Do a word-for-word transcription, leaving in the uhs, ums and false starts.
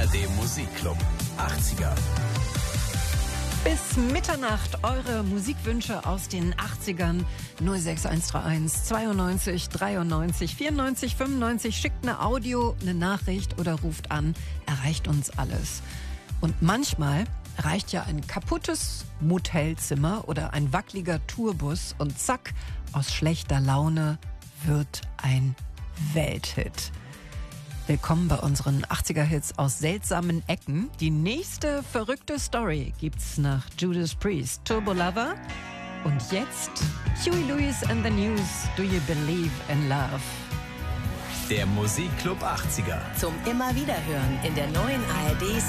R D Musikclub achtziger. Bis Mitternacht eure Musikwünsche aus den achtzigern. null sechs eins drei eins zweiundneunzig dreiundneunzig vierundneunzig fünfundneunzig. Schickt eine Audio, eine Nachricht oder ruft an. Erreicht uns alles. Und manchmal reicht ja ein kaputtes Motelzimmer oder ein wackeliger Tourbus und zack, aus schlechter Laune wird ein Welthit. Willkommen bei unseren achtziger-Hits aus seltsamen Ecken. Die nächste verrückte Story gibt's nach Judas Priest, Turbo Lover. Und jetzt Huey Lewis and the News, Do You Believe in Love? Der Musikclub achtziger. Zum immer wieder hören in der neuen A R D